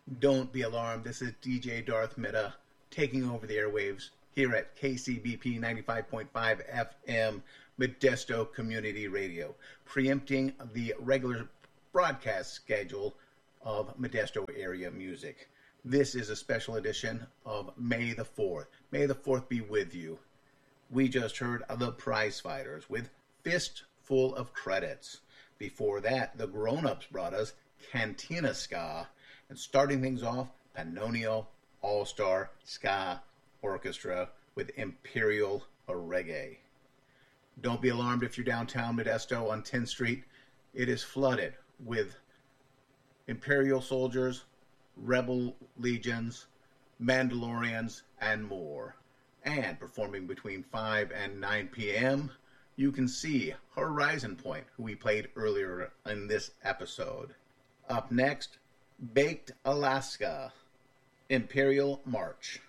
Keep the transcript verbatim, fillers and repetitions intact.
Don't be alarmed. This is D J Darth Meta taking over the airwaves here at K C B P ninety-five point five F M Modesto Community Radio, preempting the regular broadcast schedule of Modesto area music. This is a special edition of May the fourth. May the fourth be with you. We just heard The Prize Fighters with Fistful of Credits. Before that, the Grown-Ups brought us Cantina Ska. And starting things off, Pannonio All-Star Ska Orchestra with Imperial Reggae. Don't be alarmed if you're downtown Modesto on tenth Street. It is flooded with Imperial soldiers, Rebel legions, Mandalorians, and more. And performing between five and nine p.m., you can see Horizon Point, who we played earlier in this episode. Up next, Baked Alaska, Imperial March.